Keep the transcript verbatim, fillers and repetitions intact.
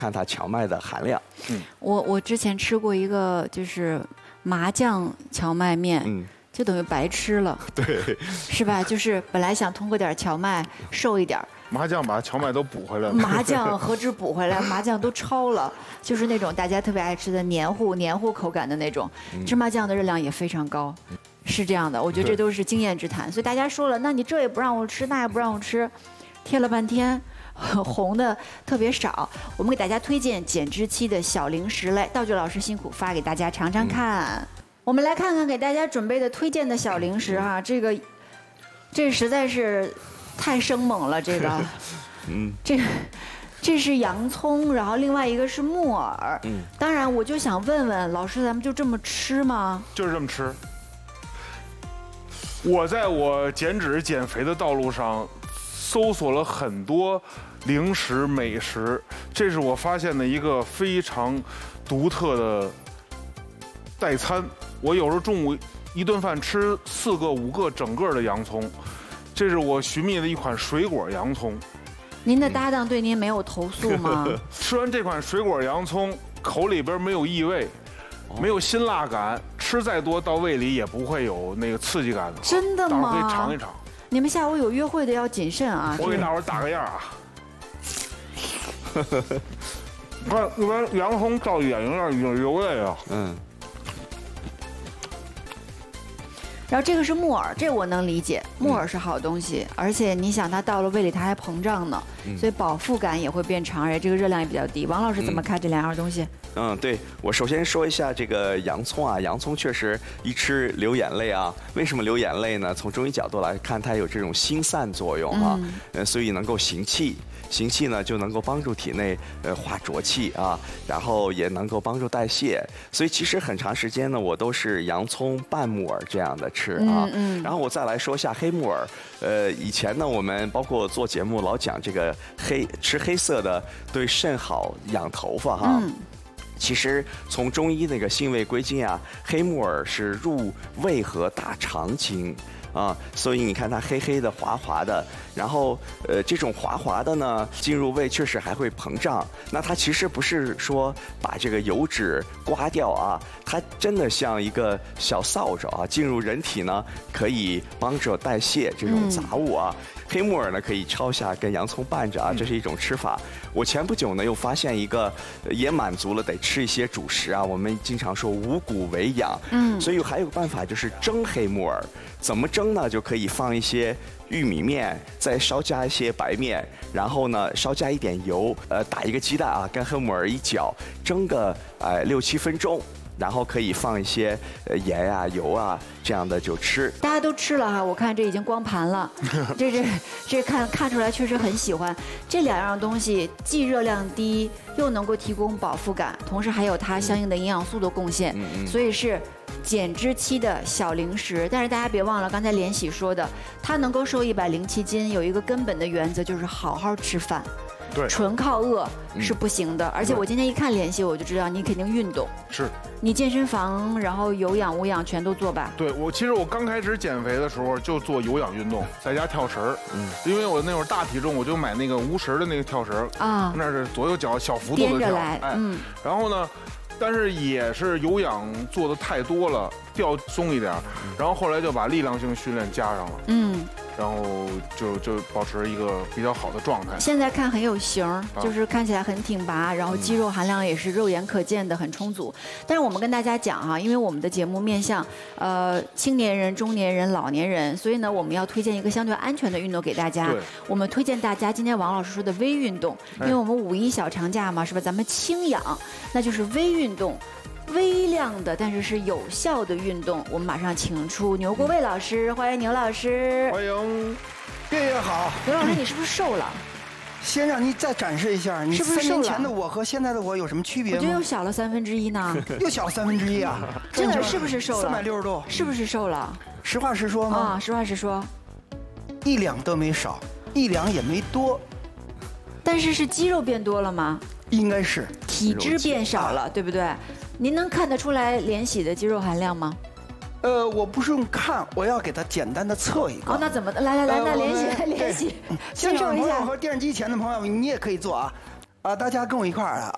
看它荞麦的含量。 嗯， 我我之前吃过一个就是麻酱荞麦面， 嗯， 就等于白吃了， 对， 是吧？就是本来想通过点荞麦瘦一点， 麻酱把荞麦都补回来了。 麻酱何止补回来，麻酱都超了，就是那种大家特别爱吃的黏糊黏糊口感的那种。芝麻酱的热量也非常高，是这样的，我觉得这都是经验之谈。所以大家说了，那你这也不让我吃，那也不让我吃，贴了半天。红的特别少，我们给大家推荐减脂期的小零食来，道具老师辛苦发给大家尝尝看。嗯、我们来看看给大家准备的推荐的小零食哈、啊，这个这实在是太生猛了，这个，嗯，这这是洋葱，然后另外一个是木耳，嗯，当然我就想问问老师，咱们就这么吃吗？ 就是这么吃。我在我减脂减肥的道路上搜索了很多零食美食，这是我发现的一个非常独特的代餐。我有时候中午一顿饭吃四个五个整个的洋葱，这是我寻觅的一款水果洋葱。 您的搭档对您没有投诉吗？ 吃完这款水果洋葱，口里边没有异味，没有辛辣感，吃再多到胃里也不会有那个刺激感的。 真的吗？ 大伙可以尝一尝。 你们下午有约会的要谨慎啊！ 我给大伙儿打个样啊。你看，一般洋葱照眼睛那儿有流泪啊。嗯。 然后这个是木耳，这我能理解，木耳是好东西，嗯、而且你想它到了胃里它还膨胀呢，嗯、所以饱腹感也会变长，而且这个热量也比较低。王老师怎么看这两样东西？ 嗯，对，我首先说一下这个洋葱啊，洋葱确实一吃流眼泪啊。为什么流眼泪呢？从中医角度来看，它有这种心散作用啊，嗯、呃，所以能够行气。行气呢，就能够帮助体内呃化浊气啊，然后也能够帮助代谢。所以其实很长时间呢，我都是洋葱拌木耳这样的吃啊。嗯嗯、然后我再来说一下黑木耳。呃，以前呢，我们包括做节目老讲这个黑吃黑色的对肾好，养头发哈。嗯其实从中医那个性味归经啊，黑木耳是入胃和大肠经啊，所以你看它黑黑的、滑滑的，然后呃这种滑滑的呢，进入胃确实还会膨胀。那它其实不是说把这个油脂刮掉啊，它真的像一个小扫帚啊，进入人体呢，可以帮助代谢这种杂物啊。嗯黑木耳呢可以焯下，跟洋葱拌着啊，这是一种吃法。我前不久呢又发现一个，也满足了得吃一些主食啊。我们经常说五谷为养，嗯，所以还有个办法就是蒸黑木耳。怎么蒸呢？就可以放一些玉米面，再稍加一些白面，然后呢稍加一点油，呃，打一个鸡蛋啊，跟黑木耳一搅，蒸个呃六七分钟。然后可以放一些呃盐啊、油啊这样的就吃。 大家都吃了哈，我看这已经光盘了，这这这看看出来确实很喜欢。这两样东西既热量低，又能够提供饱腹感，同时还有它相应的营养素的贡献，嗯嗯、所以是减脂期的小零食。但是大家别忘了，刚才连喜说的，它能够瘦一百零七斤，有一个根本的原则就是好好吃饭。 对， 纯靠饿是不行的。嗯、而且我今天一看联系，我就知道你肯定运动。 是， 你健身房，然后有氧无氧全都做吧？ 对，我其实我刚开始减肥的时候就做有氧运动，在家跳绳儿。嗯，因为我那会儿大体重，我就买那个无绳的那个跳绳啊，那是左右脚小幅度的跳。 来， 哎，嗯，然后呢，但是也是有氧做的太多了，掉松一点，然后后来就把力量性训练加上了。嗯。然后就就保持一个比较好的状态。 现在看很有型，啊、就是看起来很挺拔，然后肌肉含量也是肉眼可见的很充足。但是我们跟大家讲哈、啊，因为我们的节目面向呃青年人、中年人、老年人，所以呢我们要推荐一个相对安全的运动给大家。我们推荐大家今天王老师说的微运动，因为我们五一小长假嘛，是吧？咱们轻养，那就是微运动。微量的，但是是有效的运动，我们马上请出牛国卫老师，欢迎牛老师。 欢迎，月月好。 牛老师，你是不是瘦了？ 先让你再展示一下，你三年前的我和现在的我有什么区别吗？ 我觉得又小了三分之一呢。 又小了三分之一啊！ 真的是不是瘦了？ 三百六十度， 是不是瘦了？ 实话实说吗？ 啊，实话实说， 一两都没少，一两也没多。 但是是肌肉变多了吗？ 应该是。 体脂变少了，对不对？您能看得出来连喜的肌肉含量吗？ 呃，我不是用看，我要给它简单的测一个。 哦，那怎么？来来来，那连喜连喜， 现场的朋友和电视机前的朋友，你也可以做啊。啊，大家跟我一块儿啊